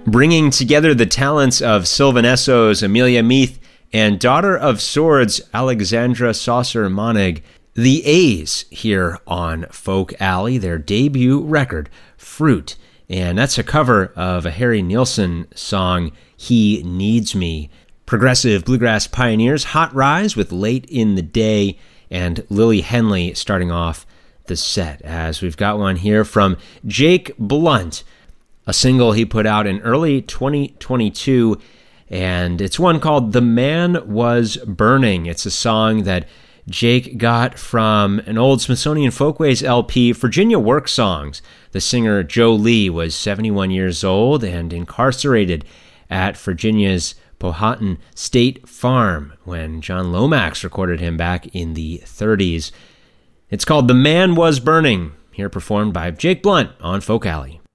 bringing together the talents of Sylvan Esso's Amelia Meath and Daughter of Swords Alexandra Saucer-Monig, the A's here on Folk Alley, their debut record, Fruit. And that's a cover of a Harry Nilsson song, He Needs Me. Progressive bluegrass pioneers Hot Rise with Late in the Day, and Lily Henley starting off the set, as we've got one here from Jake Blunt, a single he put out in early 2022, and it's one called The Man Was Burning. It's a song that Jake got from an old Smithsonian Folkways LP, Virginia Work Songs. The singer Joe Lee was 71 years old and incarcerated at Virginia's Powhatan State Farm when John Lomax recorded him back in the 30s. It's called The Man Was Burning, here performed by Jake Blunt on Folk Alley.